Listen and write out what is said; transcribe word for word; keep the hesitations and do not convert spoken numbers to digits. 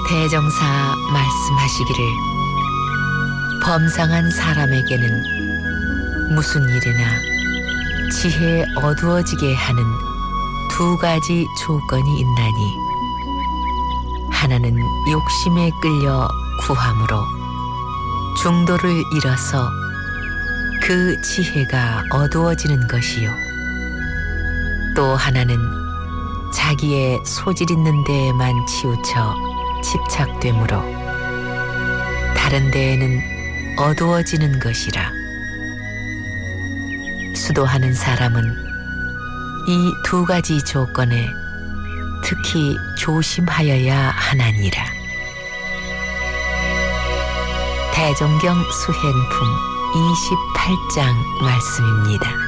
대종사 말씀하시기를 범상한 사람에게는 무슨 일이나 지혜에 어두워지게 하는 두 가지 조건이 있나니 하나는 욕심에 끌려 구함으로 중도를 잃어서 그 지혜가 어두워지는 것이요 또 하나는 자기의 소질 있는 데에만 치우쳐 집착되므로 다른 데에는 어두워지는 것이라. 수도하는 사람은 이 두 가지 조건에 특히 조심하여야 하나니라. 대종경 수행품 이십팔 장 말씀입니다.